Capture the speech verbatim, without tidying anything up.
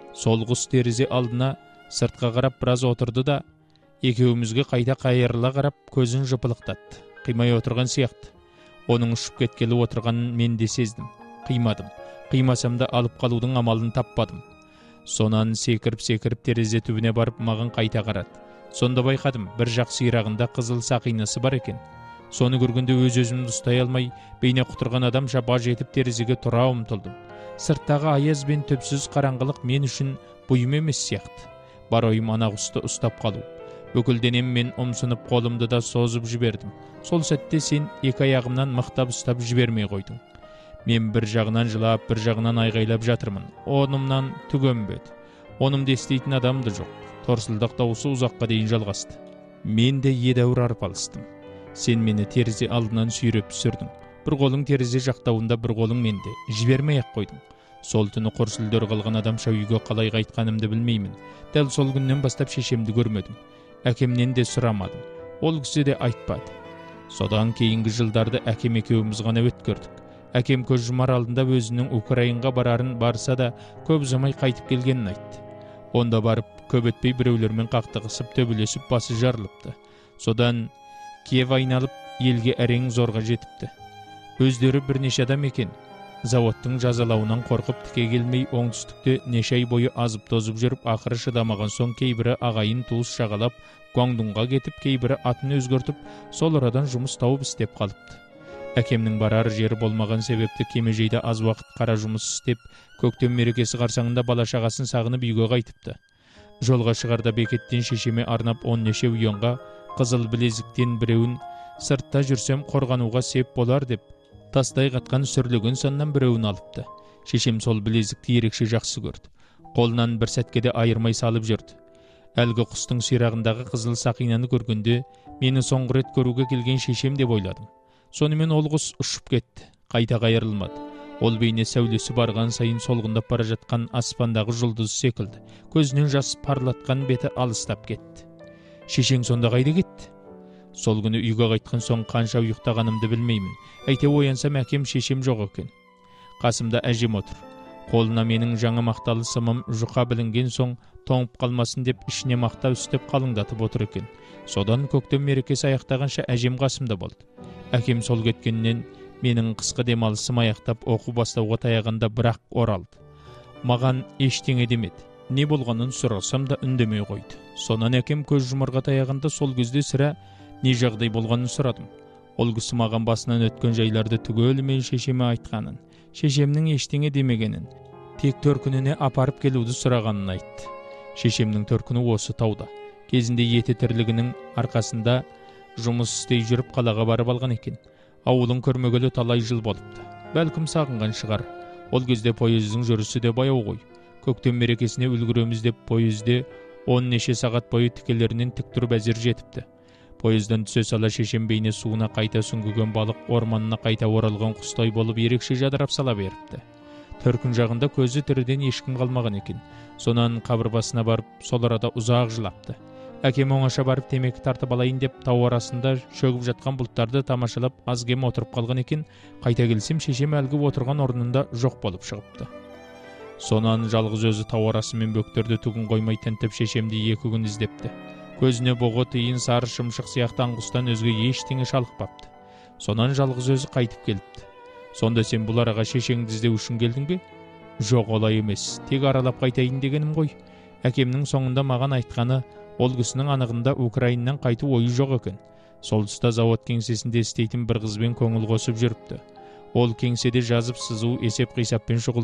Сол құс терезе алдына сыртқа қарап біраз отырды да, екеумізге қайта қайырыла қарап көзін жыпылықтатты. Қимай отырған сияқты. Оның ұшып кеткелі отырғанын мен де сездім. Қимадым. Қимасам да алып қалудың амалын таппадым. Сонан секіріп-секіріп терезе түбіне барып маған қайта қарады. Сонда байқадым, бір жақ сирағында қызыл сақинасы бар екен. Соны көргенде өз-өзімді ұстай алмай, бейне құтырған адамша баж етіп терезеге тұра ұмтылдым. Сырттағы аяз бен түпсіз қараңғылық мен үшін бұйым емес сияқты. Бар ойым ана құсты ұстап қалу. Бүкіл денеммен ұмсынып қолымды да созып жібердім. Сол сәтте сен екі аяғымнан мықтап ұстап жібермей қойдың. Мен бір жағынан жылап, бір жағынан айғайлап жатырмын. Онымнан түгенбеді. Онымды естейтін адамды жоқ. Торсылдақ дауысы ұзаққа дейін жалғасты. Мен де едәуір арпалыстым. Сен мені терезе алдынан сүйреп түсірдің. Бір қолың терезе жақтауында, бір қолың менде. Жібермей-ақ қойдың. Сол түні құрсылдыр қалған адамша үйге қалай қайтқанымды білмеймін. Дәл сол күннен бастап шешемді көрмедім. Әкемнен де сұрамадым. Ол кісі де айтпады. Содан кейінгі жылдарды әкем екеуміз ғана өткөрдік. Әкем көз жұмар алдында өзінің Украинға барарын барса да көп ұзамай қайтып келгенін айтты. Онда барып көп өтпей біреулермен қақтығысып төбелесіп басы жарылыпты. Содан Киев айналып елге әрең зорға жетіпті. Өздері бірнеше адам екен. Заводтың жазалауынан қорқып тіке келмей оңтүстікте неше ай бойы азып тозып жүріп, ақыры шыдамаған соң кейбірі ағайын туыс шағалап Гуандунға кетіп, кейбірі атын өзгертіп, сол арадан жұмыс тауып істеп қалыпты. Әкемнің барар жері болмаған себепті кемежейде аз уақыт қара жұмыс істеп, көктем мерекесі қарсаңында бала-шағасын сағынып үйге қайтыпты. Жолға шығарда бекеттен шешеме арнап он неше уйонға қызыл білезіктен біреуін сыртта жүрсем қорғануға сеп болар деп тастай қатқан сүрлеген соннан біреуін алыпты. Шешем сол білезікті ерекше жақсы көрді. Қолынан бір сәтке де айырмай салып жүрді. Әлгі құстың сирағындағы қызыл сақинаны көргенде мені соңғы рет көруге келген шешем деп ойладым. Сонымен ол құс ұшып кетті, қайта қайырылмады. Ол бейне сәулесі барған сайын солғындап бара жатқан аспандағы жұлдыз секілді. Көзінен жас парлатқан беті алыстап кетті. Шешең сонда қайда кетті? Сол күні үйге қайтқан соң қанша ұйықтағанымды білмеймін. Әйте оянсам әкем шешем жоқ екен. Қасымда әжем отыр. Қолына менің жаңа мақталы сымым жұқа білінген соң тоңып қалмасын деп ішіне мақта үстеп қалыңдатып отыр екен. Содан көктем мерекесі аяқтағанша әжем қасымда болды. Әкем сол кеткеннен менің қысқы демалысым аяқтап оқу бастауға таяғанда бірақ оралды. Маған ештеңе демеді. Не болғанын сұрасам да үндемей қойды. Сонан әкем көз жұмырға таяғанда сол кезде сірә не жағдай болғанын сұрадым. Ол кісі маған басынан өткен жайларды түгелімен шешеме айтқанын, шешемнің ештеңе демегенін, тек төркініне апарып келуді сұрағанын айтты. Шешемнің төркіні осы тауда. Кезінде еті тірлігінің арқасында жұмыс істей жүріп қалаға барып алған екен. Ауылын көрмегелі талай жыл болыпты. Бәлкім сағынған шығар. Ол кезде пойыздың жүрісі де баяу ғой. Көктем мерекесіне үлгіреміз деп пойызде он неше сағат бойы тікелерінен тік тұрып әзер жетіпті. Пойыздан түсе сала шешем бейне суына қайта сүңгіген балық орманына қайта оралған құстай болып ерекше жадырап сала беріпті. Төркін жағында көзі тіріден ешкім қалмаған екен. Сонан қабырбасына барып сол арада ұзақ жылапты. Әкем оңаша барып темекі тартып алайын деп тау арасында шөгіп жатқан бұлттарды тамашалап аз кем отырып қалған екен. Қайта келсем шешем әлгі отырған орнында жоқ болып шығыпты. Сонан жалғыз өзі тау арасымен бөктерді түгін қоймай тінтіп шешемді екі күн іздепті. Көзіне бұғы тиын сары шымшық сияқты аңғыстан өзге ештеңе шалықпапты. Сонан жалғыз өзі қайтып келіпті. Сонда сен бұл араға шешеңді іздеу үшін келдің бе? Жоқ, олай емес. Тек аралап қайтайын дегенім ғой. Әкемнің соңында маған айтқаны, ол кісінің анығында Украиннан қайту ойы жоқ екен. Сол тұста завод кеңсесінде істейтін бір қызбен көңіл қосып жүріпті. Ол кеңседе жазып сызу, есеп қисаппен шұғыл